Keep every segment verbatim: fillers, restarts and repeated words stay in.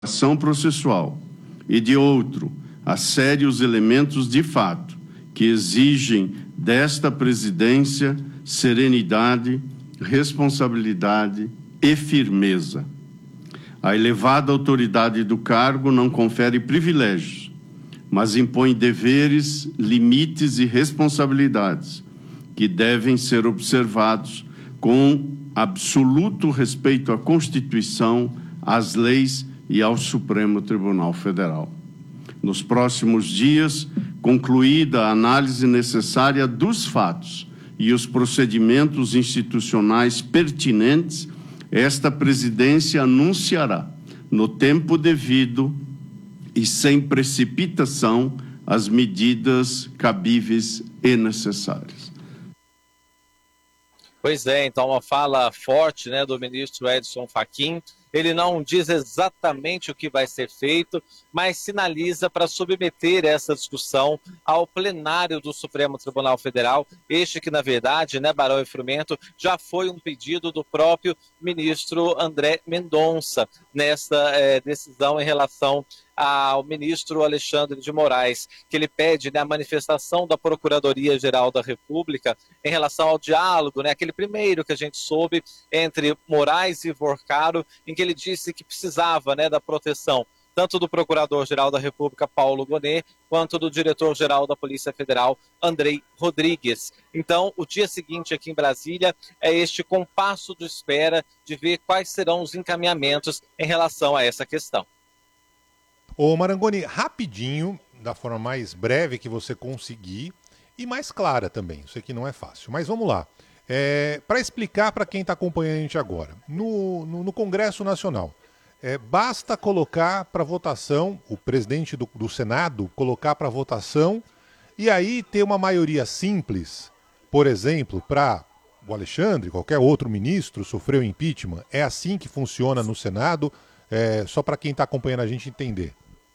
ação processual e, de outro, a sérios elementos de fato que exigem desta presidência serenidade, responsabilidade e firmeza. A elevada autoridade do cargo não confere privilégios, mas impõe deveres, limites e responsabilidades que devem ser observados com absoluto respeito à Constituição, às leis e ao Supremo Tribunal Federal. Nos próximos dias, concluída a análise necessária dos fatos e os procedimentos institucionais pertinentes, esta presidência anunciará, no tempo devido e sem precipitação, as medidas cabíveis e necessárias. Pois é, então uma fala forte, né, do ministro Edson Fachin. Ele não diz exatamente o que vai ser feito, mas sinaliza para submeter essa discussão ao plenário do Supremo Tribunal Federal. Este que, na verdade, né, Barão e Frumento, já foi um pedido do próprio ministro André Mendonça nessa é, decisão em relação ao ministro Alexandre de Moraes, que ele pede, né, a manifestação da Procuradoria-Geral da República em relação ao diálogo, né, aquele primeiro que a gente soube entre Moraes e Vorcaro, em que ele disse que precisava, né, da proteção tanto do Procurador-Geral da República, Paulo Gonet, quanto do Diretor-Geral da Polícia Federal, Andrei Rodrigues. Então, o dia seguinte aqui em Brasília é este compasso de espera de ver quais serão os encaminhamentos em relação a essa questão. Ô Marangoni, rapidinho, da forma mais breve que você conseguir e mais clara também, eu sei que não é fácil, mas vamos lá. É, para explicar para quem está acompanhando a gente agora, no, no, no Congresso Nacional, é, basta colocar para votação, o presidente do, do Senado colocar para votação e aí ter uma maioria simples, por exemplo, para o Alexandre, qualquer outro ministro sofreu impeachment, é assim que funciona no Senado, é, só para quem está acompanhando a gente entender.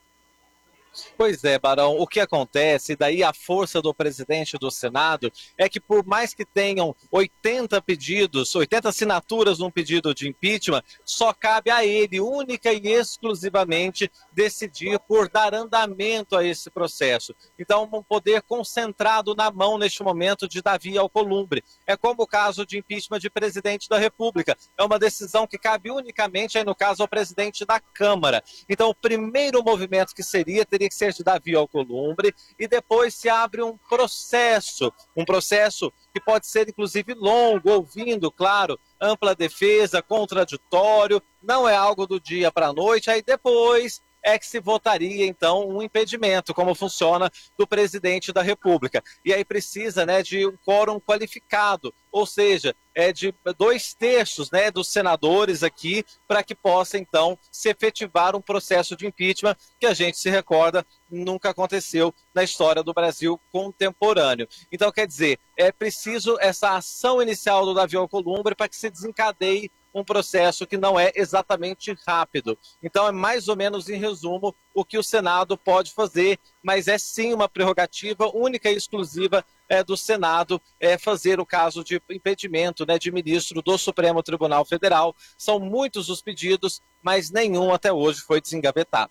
Pois é, Barão, o que acontece, daí a força do presidente do Senado, é que por mais que tenham oitenta pedidos, oitenta assinaturas num pedido de impeachment, só cabe a ele, única e exclusivamente, decidir por dar andamento a esse processo. Então, um poder concentrado na mão, neste momento, de Davi Alcolumbre. É como o caso de impeachment de presidente da República. É uma decisão que cabe unicamente, aí, no caso, ao presidente da Câmara. Então, o primeiro movimento que seria, teria que ser de Davi Alcolumbre, e depois se abre um processo, um processo que pode ser inclusive longo, ouvindo, claro, ampla defesa, contraditório, não é algo do dia para a noite, aí depois é que se votaria, então, um impedimento, como funciona do presidente da República. E aí precisa, né, de um quórum qualificado, ou seja, é de dois terços, né, dos senadores aqui, para que possa, então, se efetivar um processo de impeachment que a gente se recorda nunca aconteceu na história do Brasil contemporâneo. Então, quer dizer, é preciso essa ação inicial do Davi Alcolumbre para que se desencadeie um processo que não é exatamente rápido. Então, é mais ou menos, em resumo, o que o Senado pode fazer, mas é sim uma prerrogativa única e exclusiva é, do Senado é, fazer o caso de impedimento, né, de ministro do Supremo Tribunal Federal. São muitos os pedidos, mas nenhum até hoje foi desengavetado.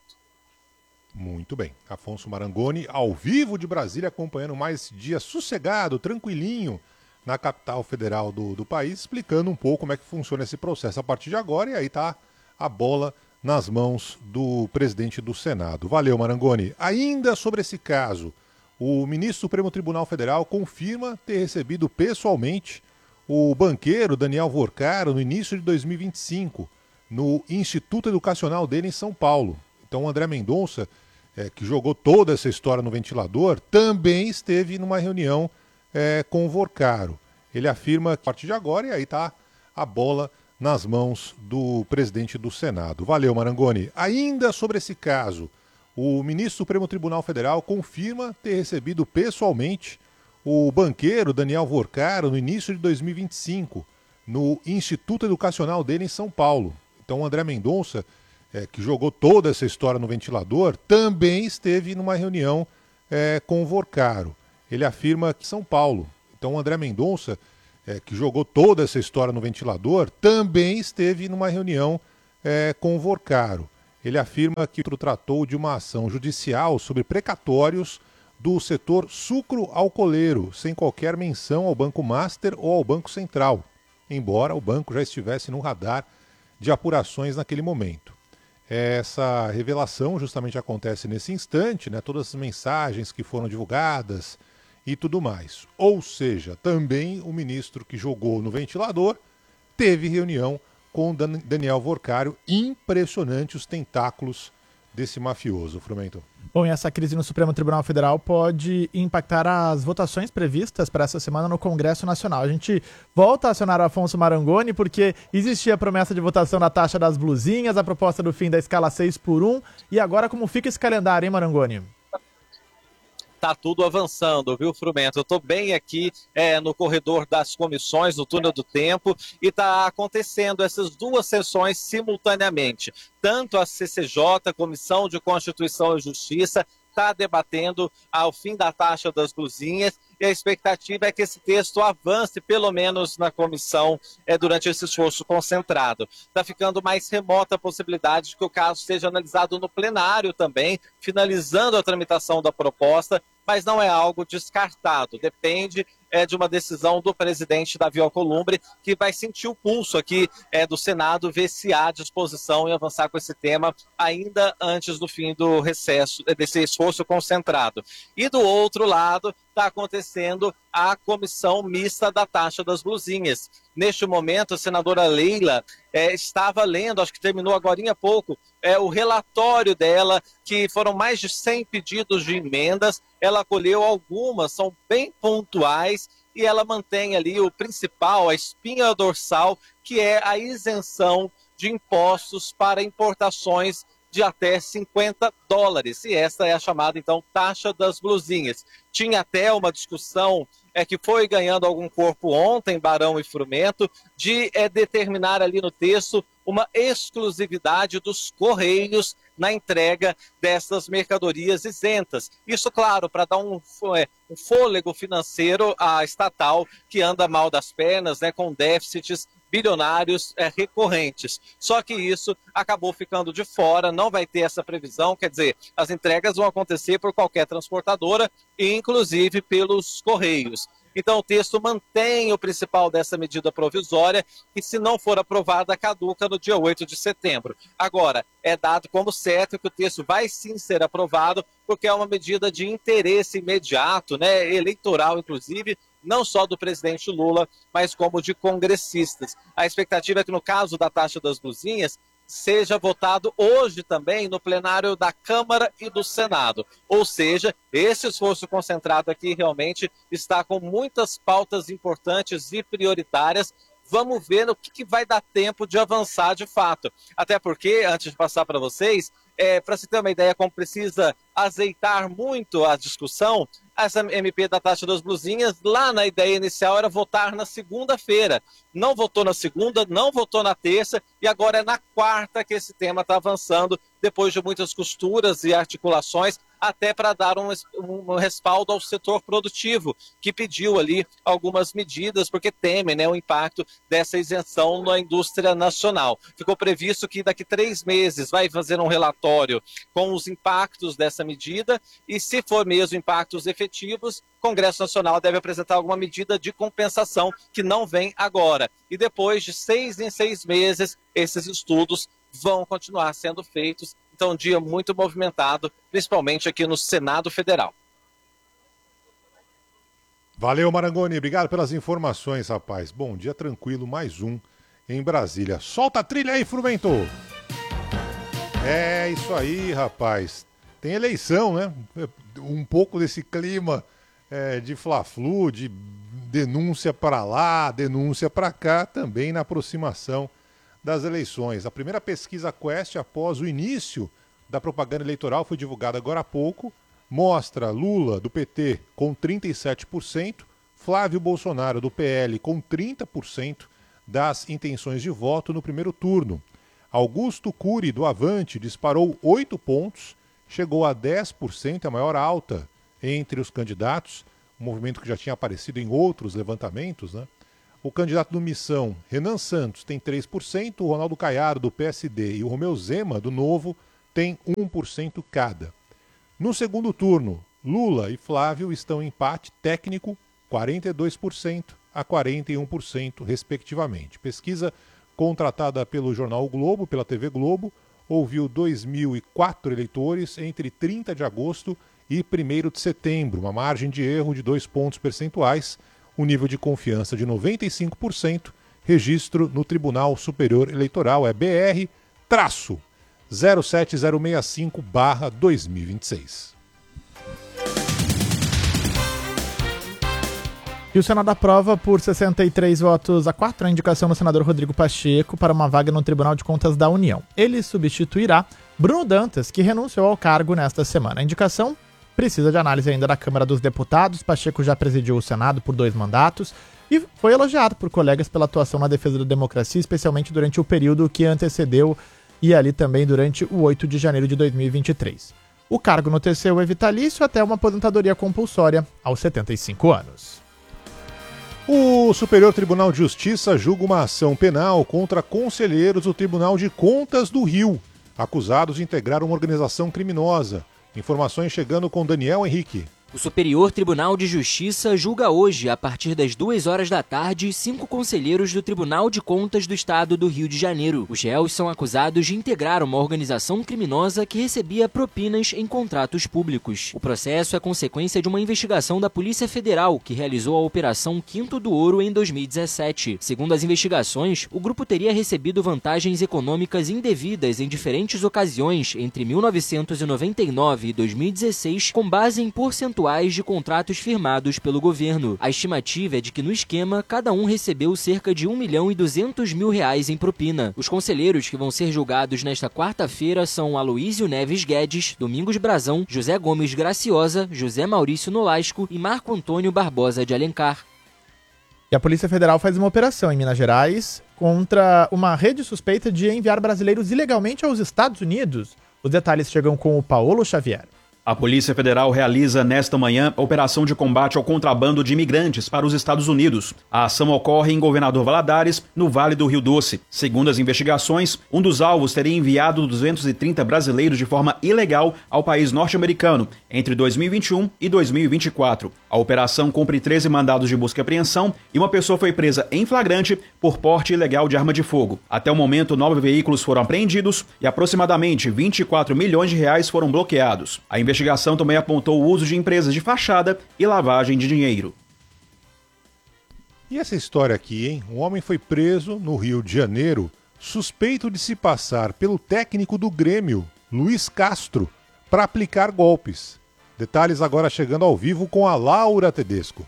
Muito bem. Afonso Marangoni, ao vivo de Brasília, acompanhando mais esse dia sossegado, tranquilinho, na capital federal do, do país, explicando um pouco como é que funciona esse processo a partir de agora, e aí tá a bola nas mãos do presidente do Senado. Valeu, Marangoni. Ainda sobre esse caso, o ministro do Supremo Tribunal Federal confirma ter recebido pessoalmente o banqueiro Daniel Vorcaro no início de dois mil e vinte e cinco, no Instituto Educacional dele em São Paulo. Então o André Mendonça, é, que jogou toda essa história no ventilador, também esteve numa reunião É, com o Vorcaro. Ele afirma que a partir de agora, e aí está a bola nas mãos do presidente do Senado. Valeu, Marangoni. Ainda sobre esse caso, o ministro do Supremo Tribunal Federal confirma ter recebido pessoalmente o banqueiro Daniel Vorcaro no início de dois mil e vinte e cinco, no Instituto Educacional dele em São Paulo. Então o André Mendonça, é, que jogou toda essa história no ventilador, também esteve numa reunião é, com o Vorcaro. Ele afirma que São Paulo. Então o André Mendonça, é, que jogou toda essa história no ventilador, também esteve numa reunião é, com o Vorcaro. Ele afirma que o tratou de uma ação judicial sobre precatórios do setor sucro-alcooleiro, sem qualquer menção ao Banco Master ou ao Banco Central, embora o banco já estivesse no radar de apurações naquele momento. Essa revelação justamente acontece nesse instante, né? Todas as mensagens que foram divulgadas e tudo mais. Ou seja, também o ministro que jogou no ventilador teve reunião com o Daniel Worcário. Impressionante os tentáculos desse mafioso, Frumento. Bom, e essa crise no Supremo Tribunal Federal pode impactar as votações previstas para essa semana no Congresso Nacional. A gente volta a acionar o Afonso Marangoni porque existia a promessa de votação da taxa das blusinhas, a proposta do fim da escala seis por um. E agora como fica esse calendário, hein, Marangoni? Tá tudo avançando, viu, Frumento? Eu estou bem aqui é, no corredor das comissões, no túnel do tempo, e está acontecendo essas duas sessões simultaneamente. Tanto a C C J, Comissão de Constituição e Justiça, está debatendo ao fim da taxa das blusinhas, e a expectativa é que esse texto avance, pelo menos na comissão, é, durante esse esforço concentrado. Está ficando mais remota a possibilidade de que o caso seja analisado no plenário também, finalizando a tramitação da proposta, mas não é algo descartado. Depende é, de uma decisão do presidente Davi Alcolumbre, que vai sentir o pulso aqui é, do Senado, ver se há disposição em avançar com esse tema ainda antes do fim do recesso, desse esforço concentrado. E do outro lado, está acontecendo a comissão mista da taxa das blusinhas. Neste momento, a senadora Leila é, estava lendo, acho que terminou agora há pouco, é, o relatório dela, que foram mais de cem pedidos de emendas. Ela acolheu algumas, são bem pontuais, e ela mantém ali o principal, a espinha dorsal, que é a isenção de impostos para importações de até cinquenta dólares. E essa é a chamada, então, taxa das blusinhas. Tinha até uma discussão é, que foi ganhando algum corpo ontem, Barão e Frumento, de é, determinar ali no texto uma exclusividade dos Correios na entrega dessas mercadorias isentas. Isso, claro, para dar um, é, um fôlego financeiro à estatal que anda mal das pernas, né, com déficits bilionários é, recorrentes. Só que isso acabou ficando de fora, não vai ter essa previsão, quer dizer, as entregas vão acontecer por qualquer transportadora, inclusive pelos Correios. Então o texto mantém o principal dessa medida provisória, que se não for aprovada, caduca no dia oito de setembro. Agora, é dado como certo que o texto vai sim ser aprovado, porque é uma medida de interesse imediato, né, eleitoral inclusive, não só do presidente Lula, mas como de congressistas. A expectativa é que no caso da taxa das blusinhas, seja votado hoje também no plenário da Câmara e do Senado. Ou seja, esse esforço concentrado aqui realmente está com muitas pautas importantes e prioritárias. Vamos ver no que, que vai dar tempo de avançar de fato. Até porque, antes de passar para vocês, é, para se ter uma ideia como precisa azeitar muito a discussão, essa M P da taxa das blusinhas, lá na ideia inicial era votar na segunda-feira. Não votou na segunda, não votou na terça, e agora é na quarta que esse tema está avançando, depois de muitas costuras e articulações, até para dar um, um respaldo ao setor produtivo, que pediu ali algumas medidas, porque teme, né, o impacto dessa isenção na indústria nacional. Ficou previsto que daqui três meses vai fazer um relatório com os impactos dessa medida, e se for mesmo impactos efetivos, o Congresso Nacional deve apresentar alguma medida de compensação que não vem agora. E depois de seis em seis meses, esses estudos vão continuar sendo feitos. Então, um dia muito movimentado, principalmente aqui no Senado Federal. Valeu, Marangoni. Obrigado pelas informações, rapaz. Bom dia tranquilo, mais um em Brasília. Solta a trilha aí, Frumento. É isso aí, rapaz. Tem eleição, né? Um pouco desse clima é, de fla-flu, de denúncia para lá, denúncia para cá, também na aproximação das eleições. A primeira pesquisa Quest, após o início da propaganda eleitoral, foi divulgada agora há pouco, mostra Lula, do P T, com trinta e sete por cento, Flávio Bolsonaro, do P L, com trinta por cento das intenções de voto no primeiro turno. Augusto Cury, do Avante, disparou oito pontos, chegou a dez por cento, a maior alta entre os candidatos, um movimento que já tinha aparecido em outros levantamentos, né? O candidato do Missão, Renan Santos, tem três por cento, o Ronaldo Caiado, do P S D, e o Romeu Zema, do Novo, tem um por cento cada. No segundo turno, Lula e Flávio estão em empate técnico, quarenta e dois por cento a quarenta e um por cento, respectivamente. Pesquisa contratada pelo jornal o Globo, pela T V Globo, ouviu dois mil e quatro eleitores entre trinta de agosto e primeiro de setembro, uma margem de erro de dois pontos percentuais, um nível de confiança de noventa e cinco por cento, registro no Tribunal Superior Eleitoral, é B R zero sete zero seis cinco barra dois mil e vinte e seis. E o Senado aprova por sessenta e três votos a quatro a indicação do senador Rodrigo Pacheco para uma vaga no Tribunal de Contas da União. Ele substituirá Bruno Dantas, que renunciou ao cargo nesta semana. A indicação precisa de análise ainda da Câmara dos Deputados. Pacheco já presidiu o Senado por dois mandatos e foi elogiado por colegas pela atuação na defesa da democracia, especialmente durante o período que antecedeu e ali também durante o oito de janeiro de dois mil e vinte e três. O cargo no T C U é vitalício até uma aposentadoria compulsória aos setenta e cinco anos. O Superior Tribunal de Justiça julga uma ação penal contra conselheiros do Tribunal de Contas do Rio, acusados de integrar uma organização criminosa. Informações chegando com Daniel Henrique. O Superior Tribunal de Justiça julga hoje, a partir das duas horas da tarde, cinco conselheiros do Tribunal de Contas do Estado do Rio de Janeiro. Os réus são acusados de integrar uma organização criminosa que recebia propinas em contratos públicos. O processo é consequência de uma investigação da Polícia Federal, que realizou a Operação Quinto do Ouro em dois mil e dezessete. Segundo as investigações, o grupo teria recebido vantagens econômicas indevidas em diferentes ocasiões entre mil novecentos e noventa e nove e dois mil e dezesseis, com base em percentuais de contratos firmados pelo governo. A estimativa é de que no esquema, cada um recebeu cerca de um milhão e duzentos mil reais em propina. Os conselheiros que vão ser julgados nesta quarta-feira são Aloísio Neves Guedes, Domingos Brazão, José Gomes Graciosa, José Maurício Nolasco e Marco Antônio Barbosa de Alencar. E a Polícia Federal faz uma operação em Minas Gerais contra uma rede suspeita de enviar brasileiros ilegalmente aos Estados Unidos. Os detalhes chegam com o Paulo Xavier. A Polícia Federal realiza nesta manhã a operação de combate ao contrabando de imigrantes para os Estados Unidos. A ação ocorre em Governador Valadares, no Vale do Rio Doce. Segundo as investigações, um dos alvos teria enviado duzentos e trinta brasileiros de forma ilegal ao país norte-americano entre dois mil e vinte e um e dois mil e vinte e quatro. A operação cumpre treze mandados de busca e apreensão e uma pessoa foi presa em flagrante por porte ilegal de arma de fogo. Até o momento, nove veículos foram apreendidos e aproximadamente vinte e quatro milhões de reais foram bloqueados. A investigação A investigação também apontou o uso de empresas de fachada e lavagem de dinheiro. E essa história aqui, hein? Um homem foi preso no Rio de Janeiro, suspeito de se passar pelo técnico do Grêmio, Luiz Castro, para aplicar golpes. Detalhes agora chegando ao vivo com a Laura Tedesco.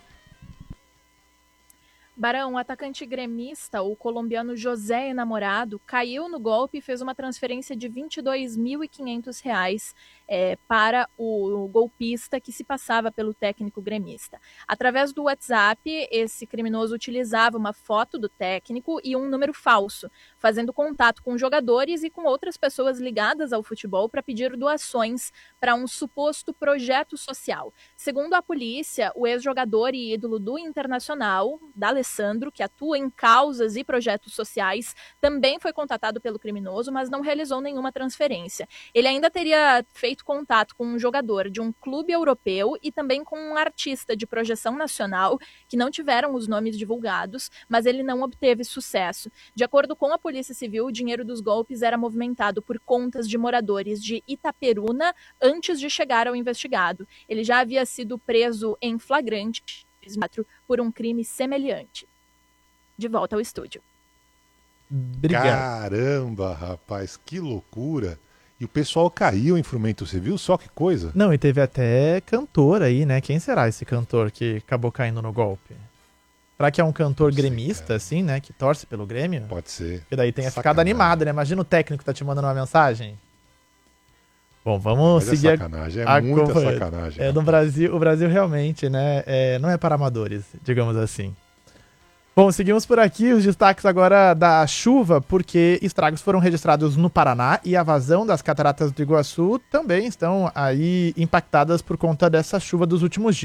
Barão, o atacante gremista, o colombiano José Enamorado, caiu no golpe e fez uma transferência de vinte e dois mil e quinhentos reais é, para o, o golpista que se passava pelo técnico gremista. Através do WhatsApp, esse criminoso utilizava uma foto do técnico e um número falso, fazendo contato com jogadores e com outras pessoas ligadas ao futebol para pedir doações para um suposto projeto social. Segundo a polícia, o ex-jogador e ídolo do Internacional, D'Alessandro, que atua em causas e projetos sociais, também foi contatado pelo criminoso, mas não realizou nenhuma transferência. Ele ainda teria feito contato com um jogador de um clube europeu e também com um artista de projeção nacional, que não tiveram os nomes divulgados, mas ele não obteve sucesso. De acordo com a Polícia Civil, o dinheiro dos golpes era movimentado por contas de moradores de Itaperuna antes de chegar ao investigado. Ele já havia sido preso em flagrante por um crime semelhante. De volta ao estúdio. Obrigado. Caramba, rapaz, que loucura. E o pessoal caiu em Frumento, você viu só que coisa? Não, e teve até cantor aí, né? Quem será esse cantor que acabou caindo no golpe? Será que é um cantor sei, gremista, cara. assim, né? Que torce pelo Grêmio? Pode ser. Porque daí tem ficado Sacanagem. animado, né? Imagina o técnico tá te mandando uma mensagem. Bom, vamos Mas seguir é a- sacanagem, é a muita conversa. sacanagem. É, no rapaz. Brasil, o Brasil realmente, né, é, não é para amadores, digamos assim. Bom, seguimos por aqui, os destaques agora da chuva, porque estragos foram registrados no Paraná e a vazão das cataratas do Iguaçu também estão aí impactadas por conta dessa chuva dos últimos dias.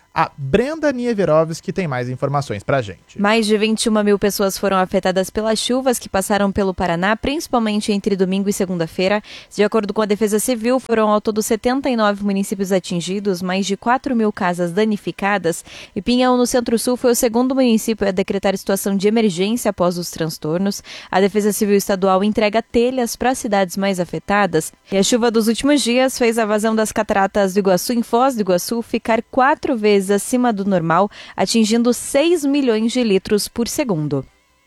A Brenda Nieverovski tem mais informações pra gente. Mais de vinte e uma mil pessoas foram afetadas pelas chuvas que passaram pelo Paraná, principalmente entre domingo e segunda-feira. De acordo com a Defesa Civil, foram ao todo setenta e nove municípios atingidos, mais de quatro mil casas danificadas. E Pinhão, no Centro-Sul, foi o segundo município a decretar situação de emergência após os transtornos. A Defesa Civil Estadual entrega telhas para as cidades mais afetadas. E a chuva dos últimos dias fez a vazão das cataratas do Iguaçu em Foz do Iguaçu ficar quatro vezes acima do normal, atingindo seis milhões de litros por segundo.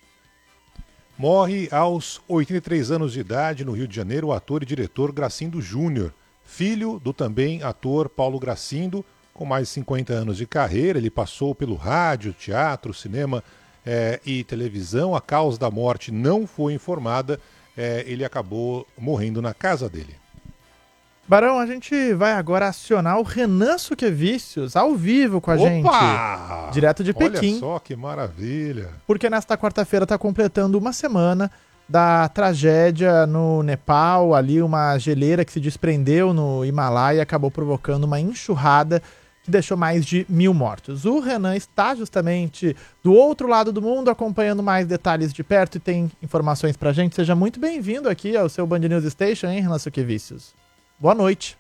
Morre aos oitenta e três anos de idade no Rio de Janeiro o ator e diretor Gracindo Júnior, filho do também ator Paulo Gracindo, com mais de cinquenta anos de carreira. Ele passou pelo rádio, teatro, cinema eh, e televisão. A causa da morte não foi informada, eh, ele acabou morrendo na casa dele. Barão, a gente vai agora acionar o Renan Suquevicius ao vivo com a Opa! gente, direto de Pequim. Olha só que maravilha. Porque nesta quarta-feira está completando uma semana da tragédia no Nepal, ali uma geleira que se desprendeu no Himalaia e acabou provocando uma enxurrada que deixou mais de mil mortos. O Renan está justamente do outro lado do mundo acompanhando mais detalhes de perto e tem informações pra gente. Seja muito bem-vindo aqui ao seu Band News Station, hein, Renan Suquevicius? Boa noite.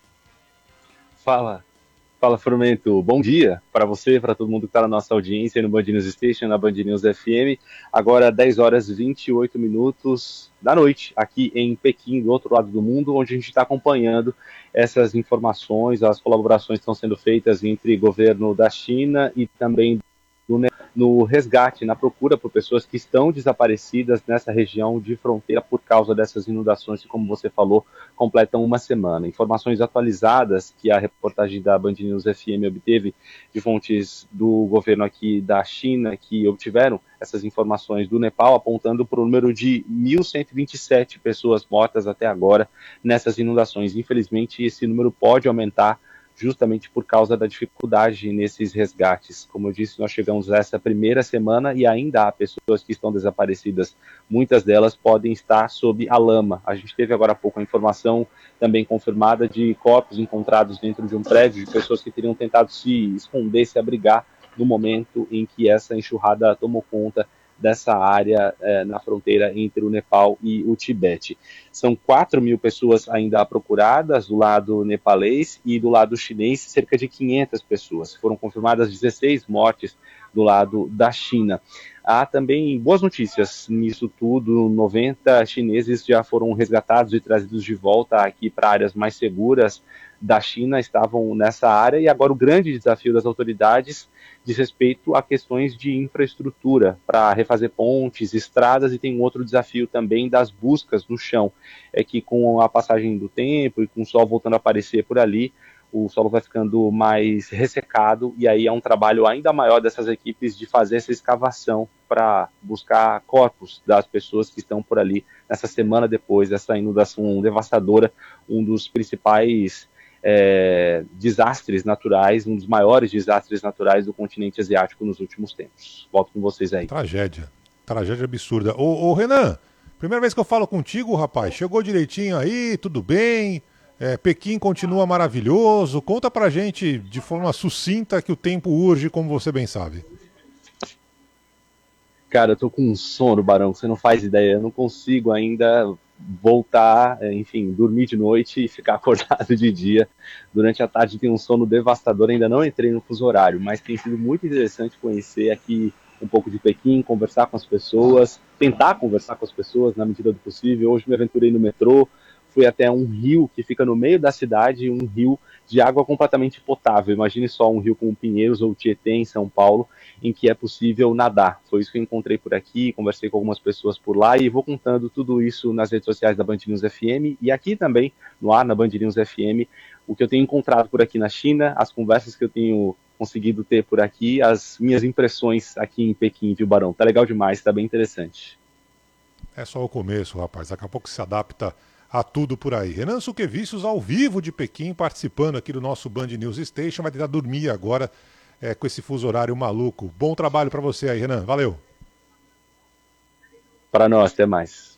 Fala, fala Frumento. Bom dia para você, para todo mundo que está na nossa audiência no Band News Station, na Band News F M. Agora dez horas e vinte e oito minutos da noite, aqui em Pequim, do outro lado do mundo, onde a gente está acompanhando essas informações, as colaborações que estão sendo feitas entre governo da China e também do no resgate, na procura por pessoas que estão desaparecidas nessa região de fronteira por causa dessas inundações que, como você falou, completam uma semana. Informações atualizadas que a reportagem da Band News F M obteve de fontes do governo aqui da China, que obtiveram essas informações do Nepal, apontando para o número de mil cento e vinte e sete pessoas mortas até agora nessas inundações. Infelizmente, esse número pode aumentar justamente por causa da dificuldade nesses resgates. Como eu disse, nós chegamos a essa primeira semana e ainda há pessoas que estão desaparecidas. Muitas delas podem estar sob a lama. A gente teve agora há pouco a informação também confirmada de corpos encontrados dentro de um prédio, de pessoas que teriam tentado se esconder, se abrigar no momento em que essa enxurrada tomou conta dessa área eh, na fronteira entre o Nepal e o Tibete. São quatro mil pessoas ainda procuradas do lado nepalês e do lado chinês, cerca de quinhentas pessoas. Foram confirmadas dezesseis mortes do lado da China. Há também boas notícias nisso tudo. noventa chineses já foram resgatados e trazidos de volta aqui para áreas mais seguras da China, estavam nessa área, e agora o grande desafio das autoridades diz respeito a questões de infraestrutura para refazer pontes, estradas, e tem um outro desafio também das buscas no chão. É que com a passagem do tempo e com o sol voltando a aparecer por ali, o solo vai ficando mais ressecado, e aí é um trabalho ainda maior dessas equipes de fazer essa escavação para buscar corpos das pessoas que estão por ali nessa semana depois dessa inundação devastadora, um dos principais É, desastres naturais, um dos maiores desastres naturais do continente asiático nos últimos tempos. Volto com vocês aí. Tragédia, tragédia absurda. Ô, ô Renan, primeira vez que eu falo contigo, rapaz, chegou direitinho aí, tudo bem? É, Pequim continua maravilhoso. Conta pra gente de forma sucinta que o tempo urge, como você bem sabe. Cara, eu tô com um sono, Barão, você não faz ideia, eu não consigo ainda voltar, enfim, dormir de noite e ficar acordado de dia. Durante a tarde tem um sono devastador, ainda não entrei no fuso horário, mas tem sido muito interessante conhecer aqui um pouco de Pequim, conversar com as pessoas, tentar conversar com as pessoas na medida do possível. Hoje me aventurei no metrô, fui até um rio que fica no meio da cidade, um rio de água completamente potável. Imagine só um rio como Pinheiros ou Tietê em São Paulo, em que é possível nadar. Foi isso que eu encontrei por aqui, conversei com algumas pessoas por lá e vou contando tudo isso nas redes sociais da Band News F M e aqui também no ar, na Band News F M, o que eu tenho encontrado por aqui na China, as conversas que eu tenho conseguido ter por aqui, as minhas impressões aqui em Pequim, viu, Barão? Tá legal demais, tá bem interessante. É só o começo, rapaz. Daqui a pouco se adapta a tudo por aí. Renan Suquevicius, ao vivo de Pequim, participando aqui do nosso Band News Station. Vai tentar dormir agora é, com esse fuso horário maluco. Bom trabalho para você aí, Renan. Valeu. Para nós, até mais.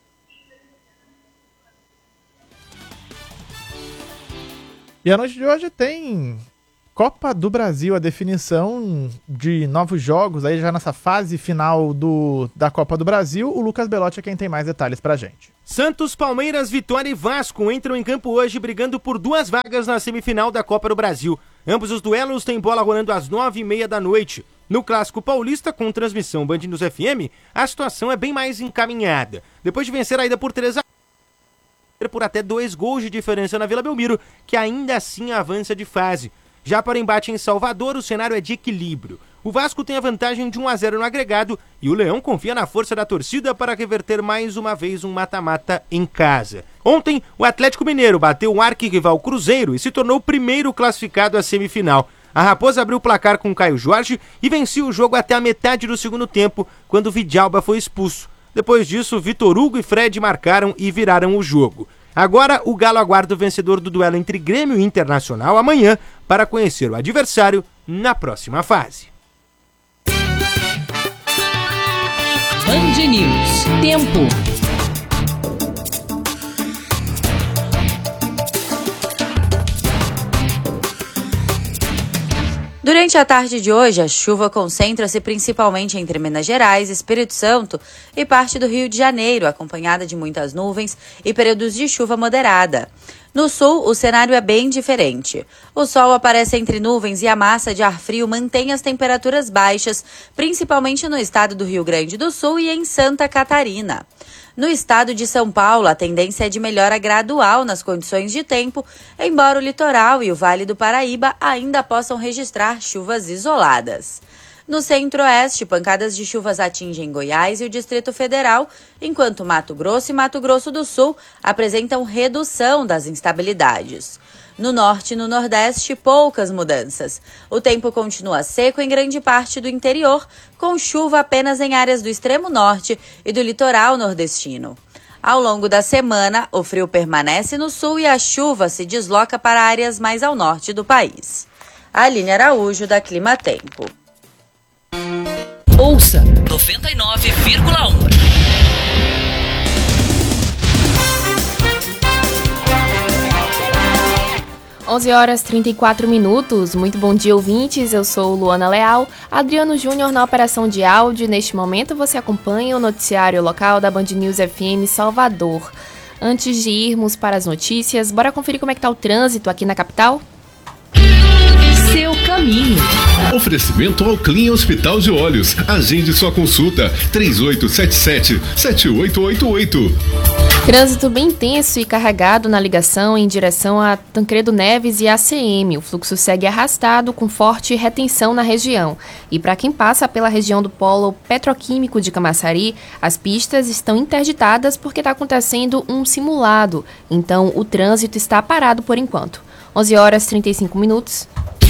E a noite de hoje tem Copa do Brasil, a definição de novos jogos, aí já nessa fase final do, da Copa do Brasil, o Lucas Belotti é quem tem mais detalhes pra gente. Santos, Palmeiras, Vitória e Vasco entram em campo hoje brigando por duas vagas na semifinal da Copa do Brasil. Ambos os duelos têm bola rolando às nove e meia da noite. No Clássico Paulista, com transmissão Band News F M, a situação é bem mais encaminhada. Depois de vencer a ida por três a zero, por até dois gols de diferença na Vila Belmiro, que ainda assim avança de fase. Já para o embate em Salvador, o cenário é de equilíbrio. O Vasco tem a vantagem de um a zero no agregado e o Leão confia na força da torcida para reverter mais uma vez um mata-mata em casa. Ontem, o Atlético Mineiro bateu o arquirrival Cruzeiro e se tornou o primeiro classificado à semifinal. A Raposa abriu o placar com Caio Jorge e venceu o jogo até a metade do segundo tempo, quando o Vidalba foi expulso. Depois disso, Vitor Hugo e Fred marcaram e viraram o jogo. Agora, o Galo aguarda o vencedor do duelo entre Grêmio e Internacional amanhã para conhecer o adversário na próxima fase. Band News. Tempo. Durante a tarde de hoje, a chuva concentra-se principalmente entre Minas Gerais, Espírito Santo e parte do Rio de Janeiro, acompanhada de muitas nuvens e períodos de chuva moderada. No sul, o cenário é bem diferente. O sol aparece entre nuvens e a massa de ar frio mantém as temperaturas baixas, principalmente no estado do Rio Grande do Sul e em Santa Catarina. No estado de São Paulo, a tendência é de melhora gradual nas condições de tempo, embora o litoral e o Vale do Paraíba ainda possam registrar chuvas isoladas. No centro-oeste, pancadas de chuvas atingem Goiás e o Distrito Federal, enquanto Mato Grosso e Mato Grosso do Sul apresentam redução das instabilidades. No norte e no nordeste, poucas mudanças. O tempo continua seco em grande parte do interior, com chuva apenas em áreas do extremo norte e do litoral nordestino. Ao longo da semana, o frio permanece no sul e a chuva se desloca para áreas mais ao norte do país. Aline Araújo, da Clima Tempo. Ouça noventa e nove vírgula um. onze horas e trinta e quatro minutos. Muito bom dia, ouvintes. Eu sou Luana Leal, Adriano Júnior na operação de áudio. Neste momento você acompanha o noticiário local da Band News F M Salvador. Antes de irmos para as notícias, bora conferir como é que tá o trânsito aqui na capital? Seu caminho. Oferecimento ao Clean Hospital de Olhos. Agende sua consulta. três oito sete sete, sete oito oito oito. Trânsito bem intenso e carregado na ligação em direção a Tancredo Neves e A C M. O fluxo segue arrastado com forte retenção na região. E para quem passa pela região do polo petroquímico de Camaçari, as pistas estão interditadas porque está acontecendo um simulado. Então o trânsito está parado por enquanto. onze horas e trinta e cinco minutos.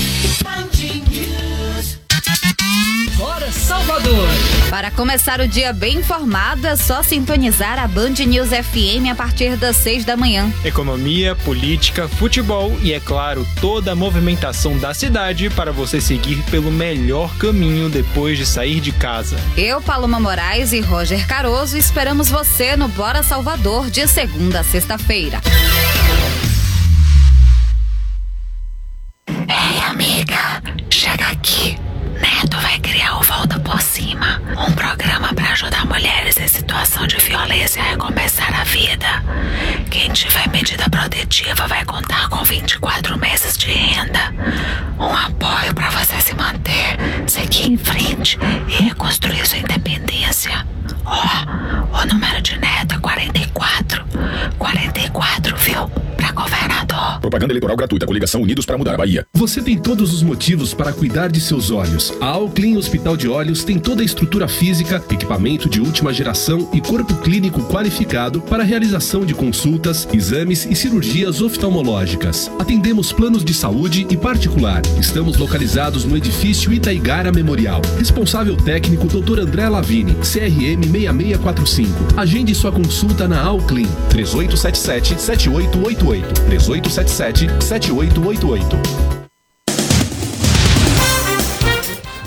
Bora, Salvador! Para começar o dia bem informado, é só sintonizar a Band News F M a partir das seis da manhã. Economia, política, futebol e, é claro, toda a movimentação da cidade para você seguir pelo melhor caminho depois de sair de casa. Eu, Paloma Moraes e Roger Caroso esperamos você no Bora Salvador de segunda a sexta-feira. Ei, amiga, chega aqui. Neto vai criar o Volta por Cima, um programa para ajudar mulheres em situação de violência a recomeçar a vida. Quem tiver medida protetiva vai contar com vinte e quatro meses de renda. Um apoio para você se manter, seguir em frente e reconstruir sua independência. Ó, oh, o número de Neto é quarenta e quatro. quarenta e quatro, viu? Pra governador. Propaganda eleitoral gratuita. Coligação Unidos para Mudar a Bahia. Você tem todos os motivos para cuidar de seus olhos. A Alclin Hospital de Olhos tem toda a estrutura física, equipamento de última geração e corpo clínico qualificado para a realização de consultas, exames e cirurgias oftalmológicas. Atendemos planos de saúde e particular. Estamos localizados no edifício Itaigara Memorial. Responsável técnico doutor André Lavini, C R M seis seis quatro cinco. Agende sua consulta na Alclin. três oito sete sete, sete oito oito oito. três oito sete sete, sete oito oito oito.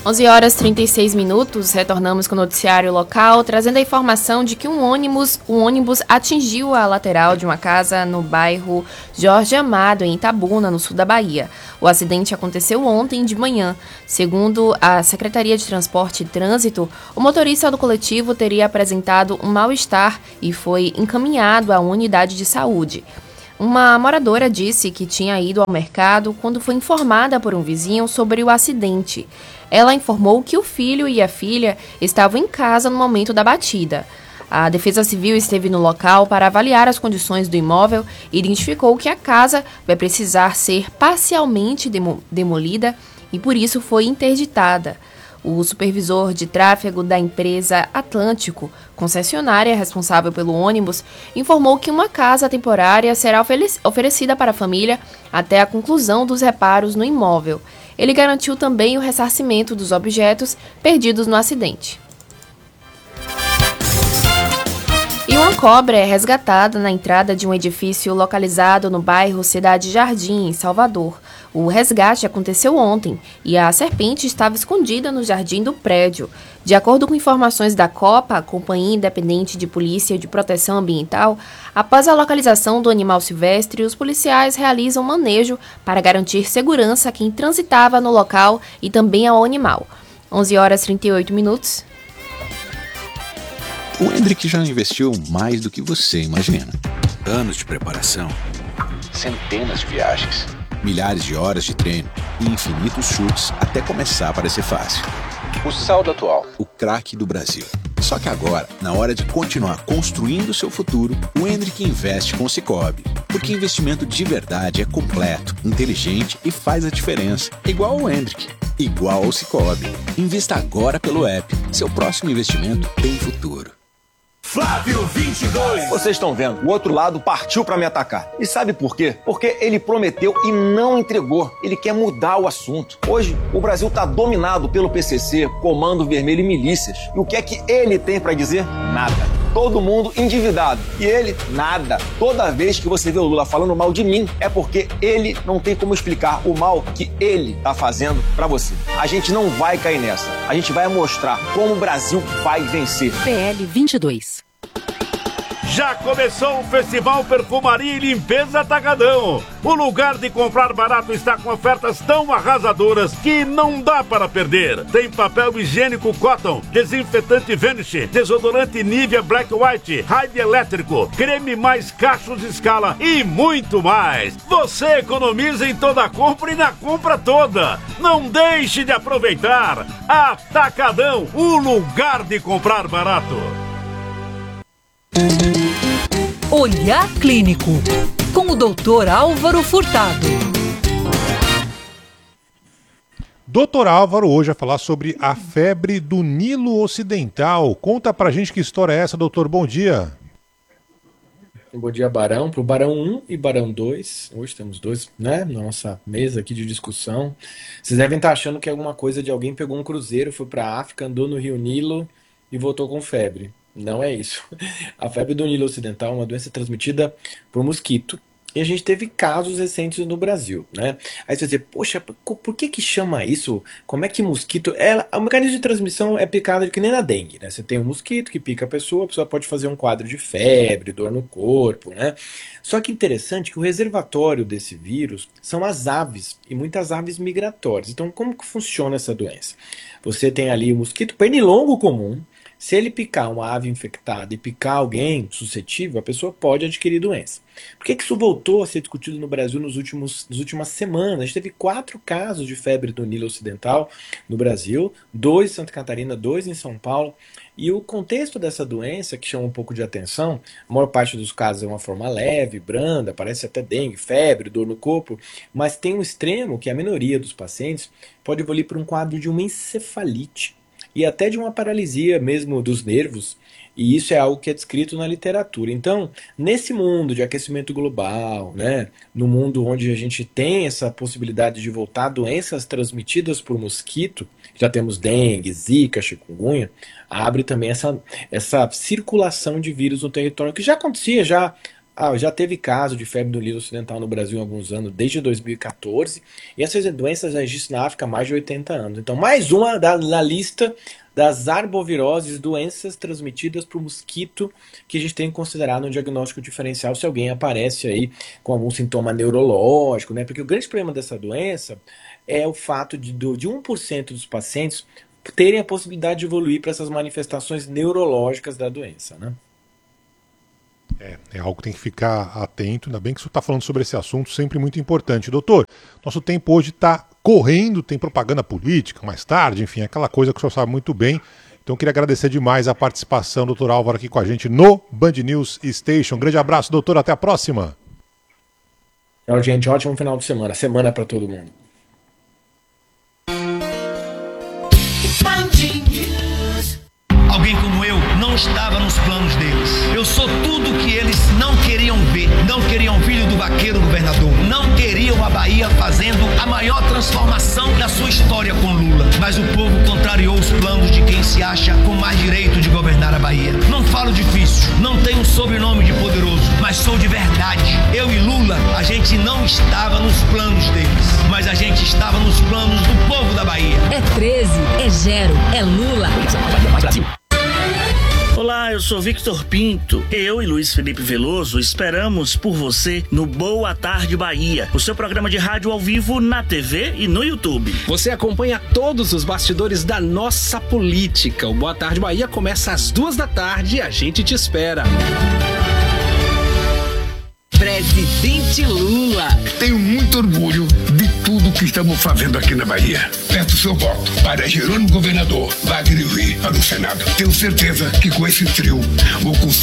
onze horas e trinta e seis minutos, retornamos com o noticiário local, trazendo a informação de que um ônibus, um ônibus atingiu a lateral de uma casa no bairro Jorge Amado, em Itabuna, no sul da Bahia. O acidente aconteceu ontem de manhã. Segundo a Secretaria de Transporte e Trânsito, o motorista do coletivo teria apresentado um mal-estar e foi encaminhado à unidade de saúde. Uma moradora disse que tinha ido ao mercado quando foi informada por um vizinho sobre o acidente. Ela informou que o filho e a filha estavam em casa no momento da batida. A Defesa Civil esteve no local para avaliar as condições do imóvel e identificou que a casa vai precisar ser parcialmente demo- demolida e por isso foi interditada. O supervisor de tráfego da empresa Atlântico, concessionária responsável pelo ônibus, informou que uma casa temporária será ofere- oferecida para a família até a conclusão dos reparos no imóvel. Ele garantiu também o ressarcimento dos objetos perdidos no acidente. E uma cobra é resgatada na entrada de um edifício localizado no bairro Cidade Jardim, em Salvador. O resgate aconteceu ontem e a serpente estava escondida no jardim do prédio. De acordo com informações da Copa, a Companhia Independente de Polícia de Proteção Ambiental, após a localização do animal silvestre, os policiais realizam manejo para garantir segurança a quem transitava no local e também ao animal. onze horas e trinta e oito minutos. O Hendrick já investiu mais do que você imagina. Anos de preparação, centenas de viagens, milhares de horas de treino e infinitos chutes até começar a parecer fácil. O saldo atual, o craque do Brasil. Só que agora, na hora de continuar construindo seu futuro, o Hendrick investe com o Sicoob. Porque investimento de verdade é completo, inteligente e faz a diferença. Igual o Hendrick, igual ao Sicoob. Invista agora pelo app. Seu próximo investimento tem futuro. Flávio vinte e dois. Vocês estão vendo, o outro lado partiu pra me atacar. E sabe por quê? Porque ele prometeu e não entregou. Ele quer mudar o assunto. Hoje, o Brasil tá dominado pelo P C C, Comando Vermelho e milícias. E o que é que ele tem pra dizer? Nada. Todo mundo endividado. E ele, nada. Toda vez que você vê o Lula falando mal de mim, é porque ele não tem como explicar o mal que ele tá fazendo pra você. A gente não vai cair nessa. A gente vai mostrar como o Brasil vai vencer. P L vinte e dois. Já começou o Festival Perfumaria e Limpeza Atacadão. O lugar de comprar barato está com ofertas tão arrasadoras que não dá para perder. Tem papel higiênico Cotton, desinfetante Vanish, desodorante Nivea Black White, Raid elétrico, creme mais cachos de escala e muito mais. Você economiza em toda a compra e na compra toda. Não deixe de aproveitar. Atacadão, o lugar de comprar barato. Olhar Clínico, com o doutor Álvaro Furtado. doutor Álvaro hoje vai falar sobre a febre do Nilo Ocidental. Conta pra gente que história é essa, doutor. Bom dia. Bom dia, Barão. Pro Barão um e Barão dois. Hoje temos dois, né? Nossa mesa aqui de discussão. Vocês devem estar achando que é alguma coisa de alguém pegou um cruzeiro, foi pra África, andou no Rio Nilo e voltou com febre. Não é isso. A febre do Nilo Ocidental é uma doença transmitida por mosquito. E a gente teve casos recentes no Brasil, né? Aí você vai dizer, poxa, por que que chama isso? Como é que mosquito... Ela, o mecanismo de transmissão é picada que nem na dengue, né? Você tem um mosquito que pica a pessoa, a pessoa pode fazer um quadro de febre, dor no corpo, né? Só que interessante que o reservatório desse vírus são as aves, e muitas aves migratórias. Então, como que funciona essa doença? Você tem ali o mosquito pernilongo comum. Se ele picar uma ave infectada e picar alguém suscetível, a pessoa pode adquirir doença. Por que que isso voltou a ser discutido no Brasil nos últimos, nas últimas semanas? A gente teve quatro casos de febre do Nilo Ocidental no Brasil, dois em Santa Catarina, dois em São Paulo. E o contexto dessa doença, que chama um pouco de atenção, a maior parte dos casos é uma forma leve, branda, parece até dengue, febre, dor no corpo, mas tem um extremo que a minoria dos pacientes pode evoluir para um quadro de uma encefalite e até de uma paralisia mesmo dos nervos, e isso é algo que é descrito na literatura. Então, nesse mundo de aquecimento global, né, no mundo onde a gente tem essa possibilidade de voltar a doenças transmitidas por mosquito, já temos dengue, zika, chikungunya, abre também essa, essa circulação de vírus no território, que já acontecia já Ah, já teve caso de febre do Nilo Ocidental no Brasil há alguns anos, desde dois mil e quatorze, e essas doenças já existem na África há mais de oitenta anos. Então, mais uma da, na lista das arboviroses, doenças transmitidas por mosquito, que a gente tem que considerar no diagnóstico diferencial se alguém aparece aí com algum sintoma neurológico, né? Porque o grande problema dessa doença é o fato de, de um por cento dos pacientes terem a possibilidade de evoluir para essas manifestações neurológicas da doença, né? É, é algo que tem que ficar atento, ainda bem que você está falando sobre esse assunto, sempre muito importante. Doutor, nosso tempo hoje está correndo, tem propaganda política mais tarde, enfim, aquela coisa que o senhor sabe muito bem. Então eu queria agradecer demais a participação do doutor Álvaro aqui com a gente no Band News Station. Um grande abraço, doutor, até a próxima. Tchau, gente, ótimo final de semana, semana para todo mundo. Alguém como eu não estava nos planos deles. Eu sou tudo que eles não queriam ver. Não queriam filho do vaqueiro governador. Não queriam a Bahia fazendo a maior transformação da sua história com Lula. Mas o povo contrariou os planos de quem se acha com mais direito de governar a Bahia. Não falo difícil, não tenho um sobrenome de poderoso, mas sou de verdade. Eu e Lula, a gente não estava nos planos deles, mas a gente estava nos planos do povo da Bahia. É treze, é Gero, é Lula. Olá, eu sou Victor Pinto. Eu e Luiz Felipe Veloso esperamos por você no Boa Tarde Bahia, o seu programa de rádio ao vivo na T V e no YouTube. Você acompanha todos os bastidores da nossa política. O Boa Tarde Bahia começa às duas da tarde e a gente te espera. Presidente Lula. Tenho muito orgulho de tudo que estamos fazendo aqui na Bahia. Peço seu voto para Jerônimo Governador, Wagner Rui para o Senado. Tenho certeza que com esse trio vou conseguir